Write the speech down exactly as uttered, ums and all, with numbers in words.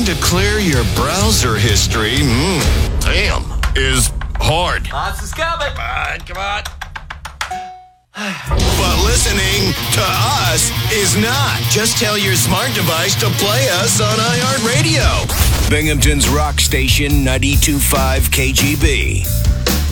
to clear your browser history, mm, damn, is hard. Lots is coming. Come on, come on. But listening to us is not. Just tell your smart device to play us on iHeartRadio. Binghamton's rock station, ninety-two point five K G B.